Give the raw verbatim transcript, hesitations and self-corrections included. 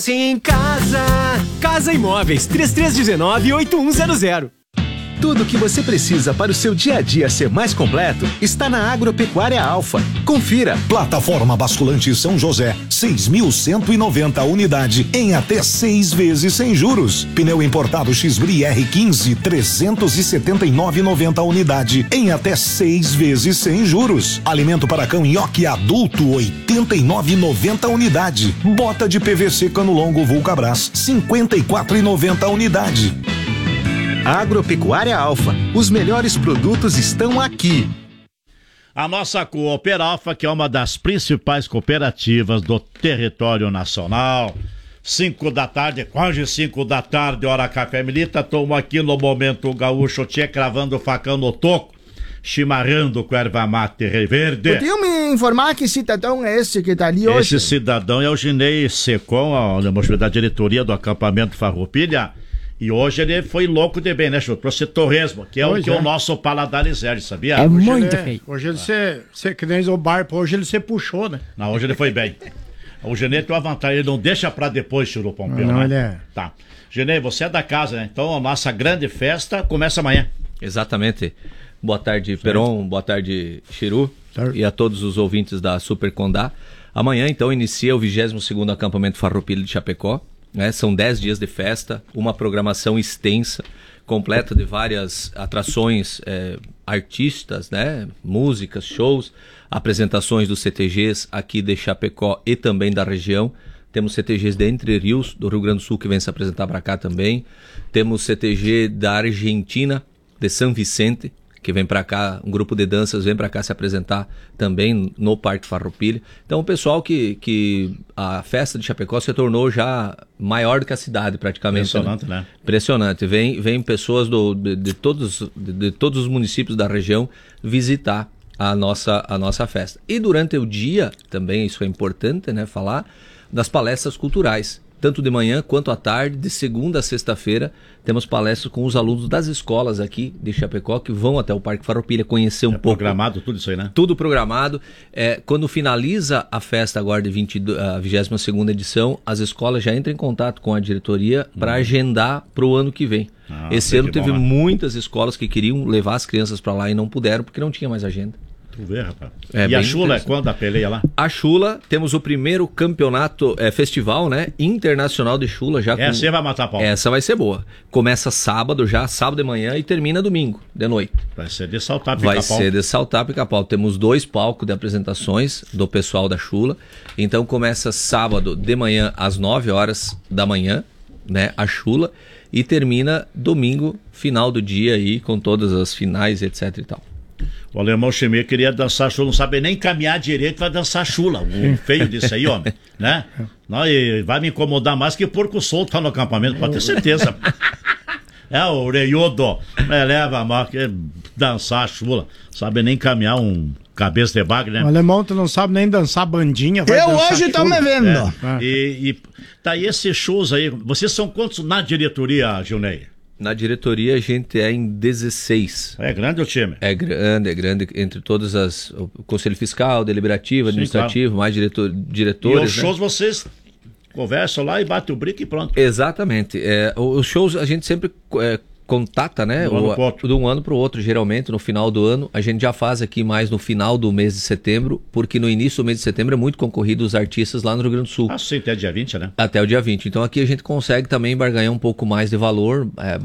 Sim, em casa. Casa Imóveis, três três um nove, oito um zero zero. Tudo o que você precisa para o seu dia a dia ser mais completo está na Agropecuária Alfa. Confira. Plataforma basculante São José, seis mil cento e noventa unidade em até seis vezes sem juros. Pneu importado X-Bri R quinze, trezentos e setenta e nove reais e noventa unidade em até seis vezes sem juros. Alimento para cão Yoki adulto, oitenta e nove reais e noventa unidade. Bota de P V C cano longo Vulcabras, cinquenta e quatro reais e noventa unidade. Agropecuária Alfa, os melhores produtos estão aqui. A nossa Cooper Alfa, que é uma das principais cooperativas do território nacional. Cinco da tarde, quase cinco da tarde, hora café milita. Tomo aqui no momento o gaúcho tchê cravando o facão no toco, chimarrando com erva mate Rei Verde. Podiam me informar que cidadão é esse que tá ali hoje? Esse cidadão é o Ginei Secom, a da diretoria do acampamento Farroupilha. E hoje ele foi louco de bem, né, Chu? Trouxe torresmo, que é Pois o que é. o nosso paladar exige, sabia? É Hoje muito ele- feio. Hoje ele se, se, que nem o bar, hoje ele se puxou, né? Não, hoje ele foi bem. O Genê tem uma vantagem, ele não deixa pra depois, Chiru Pompeu, Não, né? ele é. Tá. Genê, você é da casa, né? Então a nossa grande festa começa amanhã. Exatamente. Boa tarde, Peron. Boa tarde, Chiru. Tarde. E a todos os ouvintes da Super Condá. Amanhã, então, inicia o vigésimo segundo acampamento Farroupilha de Chapecó. Né? São dez dias de festa, uma programação extensa, completa de várias atrações, é, artistas, né? Músicas, shows, apresentações dos C T Gs aqui de Chapecó e também da região. Temos C T Gs de Entre Rios, do Rio Grande do Sul, que vem se apresentar para cá também. Temos C T G da Argentina, de São Vicente, que vem para cá, um grupo de danças vem para cá se apresentar também no Parque Farroupilha. Então o pessoal que, que a festa de Chapecó se tornou já maior do que a cidade praticamente. Impressionante, né? Impressionante. Vem, vem pessoas do, de, de, todos, de, de todos os municípios da região visitar a nossa, a nossa festa. E durante o dia, também isso é importante, né, falar, das palestras culturais. Tanto de manhã quanto à tarde, de segunda a sexta-feira, temos palestras com os alunos das escolas aqui de Chapecó que vão até o Parque Farroupilha conhecer um É pouco. programado tudo isso aí, né? Tudo programado. É, quando finaliza a festa agora de vinte, a vigésima segunda edição, as escolas já entram em contato com a diretoria para agendar para o ano que vem. Ah, Esse sei ano que teve bom, né? muitas escolas que queriam levar as crianças para lá e não puderam porque não tinha mais agenda. Tu vê, rapaz. É e a bem chula é interessante. quando a peleia lá? A Chula, temos o primeiro campeonato, é, festival, né, internacional de Chula. Já Essa com... vai matar pau. Essa vai ser boa. Começa sábado já, sábado de manhã e termina domingo, de noite. Vai ser de saltar Vai pica-pau. ser de saltar pica-pau. Temos dois palcos de apresentações do pessoal da Chula. Então começa sábado de manhã às nove horas da manhã, né, a Chula, e termina domingo, final do dia aí, com todas as finais, etc e tal. O alemão Chimê queria dançar chula, não sabe nem caminhar direito, vai dançar chula. O feio disso aí, homem, né? Não, e vai me incomodar mais que porco solto tá no acampamento, pode ter certeza. É o Reiudo, é, leva a mão, que dançar chula, sabe nem caminhar um cabeça de bagre, né? O alemão, tu não sabe nem dançar bandinha. Vai Eu dançar hoje tô chula. me vendo. É. E, e tá aí esses shows aí, vocês são quantos na diretoria, Gilney? Na diretoria a gente é em dezesseis. É grande o time? É grande, é grande, entre todas as... O Conselho Fiscal, Deliberativo, Sim, Administrativo, mais diretor, E diretores, os né? shows vocês conversam lá e batem o brico e pronto. Exatamente. É, o- os shows a gente sempre é, contata, né? De um ano O- pro outro. de um ano para o outro, geralmente, no final do ano. A gente já faz aqui mais no final do mês de setembro, porque no início do mês de setembro é muito concorrido os artistas lá no Rio Grande do Sul. Ah, sim, até dia vinte, né? Até o dia vinte. Então aqui a gente consegue também barganhar um pouco mais de valor, é,